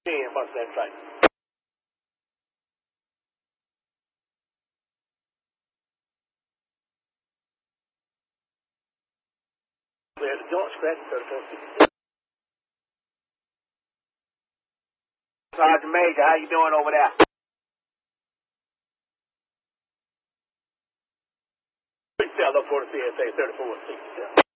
What's that train? We had a joint scratch for Sergeant Major, how you doing over there? Big fellow for the CSA 34 67.